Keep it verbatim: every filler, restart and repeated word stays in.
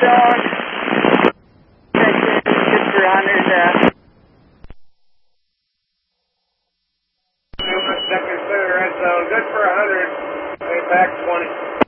zone. Good for one hundred. Uh, Second clear red zone. Good for one hundred. Way back twenty.